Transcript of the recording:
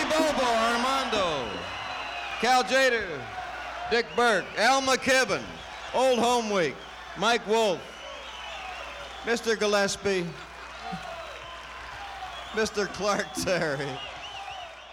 Bobo Armando, Cal Jader, Dick Burke, Al McKibben, Old Home Week, Mike Wolf, Mr. Gillespie, Mr. Clark Terry.